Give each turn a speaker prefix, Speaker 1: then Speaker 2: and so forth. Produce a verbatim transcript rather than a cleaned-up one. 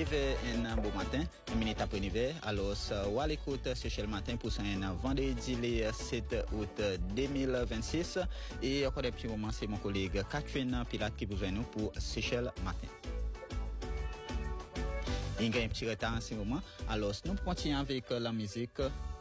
Speaker 1: arrivé un beau matin, une minute après hiver. Alors, ou à l'écoute, c'est chez le matin pour un vendredi le sept août deux mille vingt-six. Et encore des petits moments, c'est mon collègue Catherine Pilate qui vous vient nous pour Seychelles matin. Il y a un petit retard en ce moment. Alors, nous continuons avec la musique.